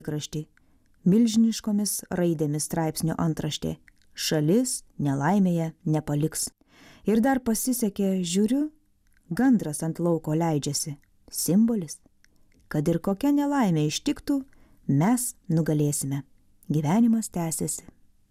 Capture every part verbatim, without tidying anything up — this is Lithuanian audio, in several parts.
kraštį. Milžiniškomis raidėmis straipsnio antraštė. Šalis nelaimėje nepaliks. Ir dar pasisekė, žiūriu, gandras ant lauko leidžiasi. Simbolis. Kad ir kokia nelaimė ištiktų, mes nugalėsime. Gyvenimas tęsiasi.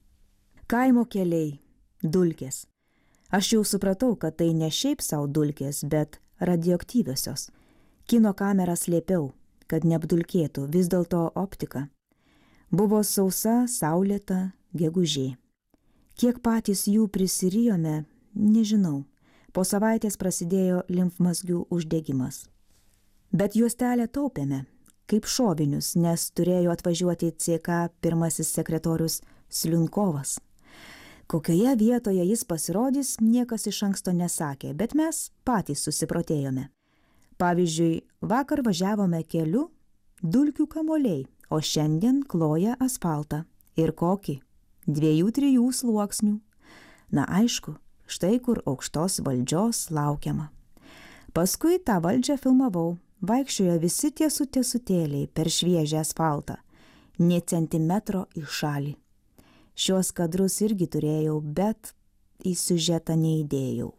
Kaimo keliai. Dulkės. Aš jau supratau, kad tai ne šiaip savo dulkės, bet radioaktyviosios. Kino kamerą slėpiau, kad neapdulkėtų, vis dėlto optika. Buvo sausa, saulėta, gegužė. Kiek patys jų prisirijome, nežinau. Po savaitės prasidėjo limfmazgių uždegimas. Bet juostelę taupėme, kaip šovinius, nes turėjo atvažiuoti C K pirmasis sekretorius Sliunkovas. Kokioje vietoje jis pasirodys, niekas iš anksto nesakė, bet mes patys susiprotėjome. Pavyzdžiui, vakar važiavome keliu, dulkių kamuoliai, o šiandien kloja asfaltą. Ir kokį? Dviejų, trijų sluoksnių. Na aišku, štai kur aukštos valdžios laukiama. Paskui tą valdžią filmavau, vaikščiojo visi tiesų tiesutėliai per šviežią asfaltą, nė centimetro į šalį. Šios kadrus irgi turėjau, bet į siužetą neįdėjau.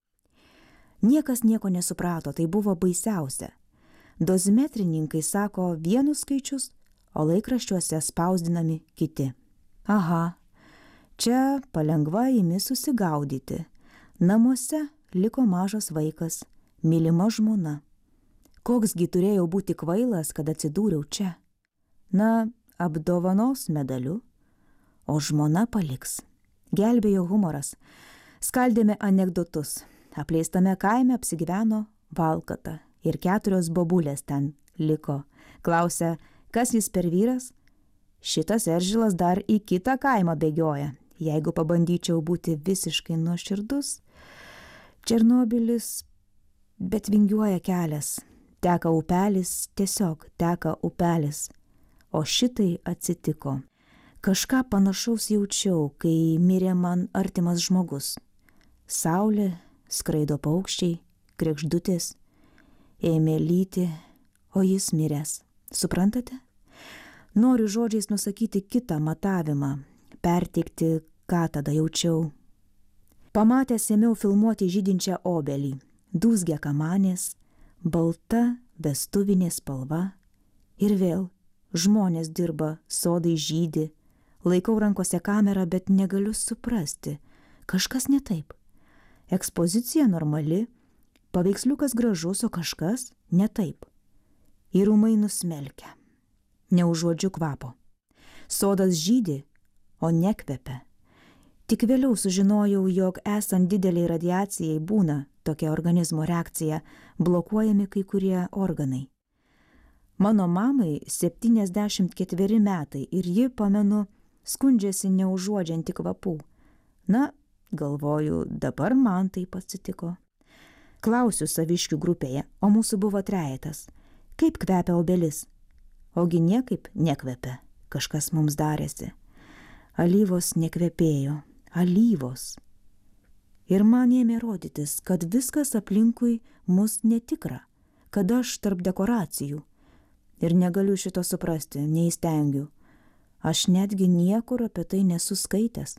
Niekas nieko nesuprato, tai buvo baisiausia. Dozimetrininkai sako vienus skaičius, o laikraščiuose spausdinami kiti. Aha, čia palengva imi susigaudyti. Namuose liko mažas vaikas, mylima žmona. Koksgi turėjau būti kvailas, kad atsidūriau čia? Na, apdovanos medaliu, o žmona paliks. Gelbėjo humoras. Skaldėme anekdotus. Apleistame kaime apsigyveno valkata ir keturios bobulės ten liko. Klausia, kas jis per vyras? Šitas eržilas dar į kitą kaimą bėgioja. Jeigu pabandyčiau būti visiškai nuoširdus, Černobylis, bet vingiuoja kelias. Teka upelis, tiesiog teka upelis. O šitai atsitiko. Kažką panašaus jaučiau, kai mirė man artimas žmogus. Saulė, skraido paukščiai, kregždutės, ėmė lyti, o jis miręs. Suprantate? Noriu žodžiais nusakyti kitą matavimą, perteikti, ką tada jaučiau. Pamatęs ėmiau filmuoti žydinčią obelį, dūzgia kamanės, balta vestuvinė spalva ir vėl žmonės dirba, sodai žydi, laikau rankose kamerą, bet negaliu suprasti, kažkas ne taip. Ekspozicija normali, paveiksliukas gražus, o kažkas ne taip. Ir ūmai nusmelkia. Neužuodžiu kvapo. Sodas žydi, o nekvepia. Tik vėliau sužinojau, jog esant dideliai radiacijai būna tokia organizmo reakcija, blokuojami kai kurie organai. Mano mamai septyniasdešimt ketveri metai ir ji, pamenu, skundžiasi neužuodžianti kvapų. Na, galvoju, dabar man taip atsitiko. Klausiu saviškių grupėje, o mūsų buvo trejetas. Kaip kvepia obelis? Ogi niekaip nekvepia, kažkas mums darėsi. Alyvos nekvepėjo, alyvos. Ir man ėmė rodytis, kad viskas aplinkui mus netikra, kad aš tarp dekoracijų. Ir negaliu šito suprasti, neįstengiu. Aš netgi niekur apie tai nesu skaitęs.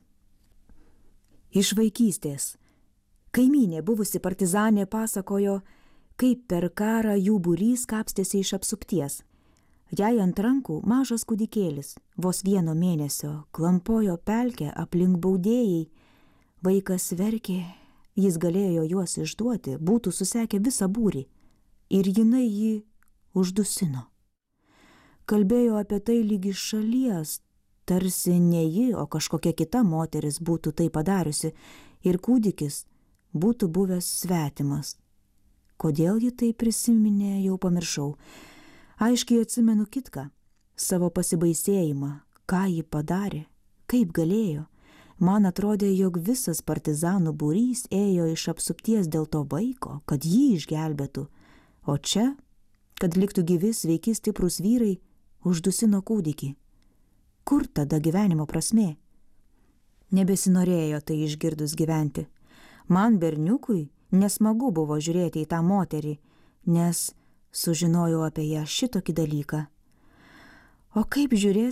Iš vaikystės. Kaimynė buvusi partizanė pasakojo, kaip per karą jų būrys kapstėsi iš apsupties. Jai ant rankų mažas kūdikėlis, vos vieno mėnesio, klampojo pelkę aplink baudėjai. Vaikas verkė, jis galėjo juos išduoti, būtų susekę visą būrį. Ir jinai jį uždusino. Kalbėjo apie tai lyg iš šalies, tarsi ne ji, o kažkokia kita moteris būtų tai padariusi, ir kūdikis būtų buvęs svetimas. Kodėl ji tai prisiminė, jau pamiršau. Aiškiai atsimenu kitką, savo pasibaisėjimą, ką ji padarė, kaip galėjo. Man atrodė, jog visas partizanų būrys ėjo iš apsupties dėl to vaiko, kad jį išgelbėtų, o čia, kad liktų gyvi sveiki stiprūs vyrai, uždusino kūdikį. Kur tada gyvenimo prasmė? Nebesinorėjo tai išgirdus gyventi. Man berniukui nesmagu buvo žiūrėti į tą moterį, nes sužinojau apie ją šitokį dalyką. O kaip žiūrės